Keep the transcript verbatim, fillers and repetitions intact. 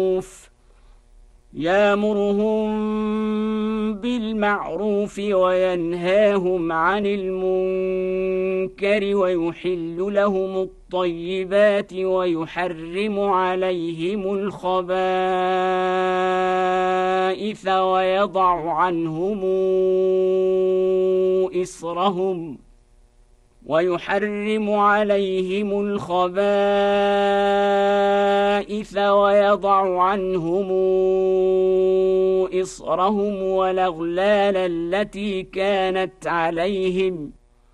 يأمرهم بالمعروف وينهاهم عن المنكر ويحل لهم الطيبات ويحرم عليهم الخبائث ويضع عنهم إصرهم ويحرم عليهم الخبائث ويضع عنهم إصرهم والأغلال التي كانت عليهم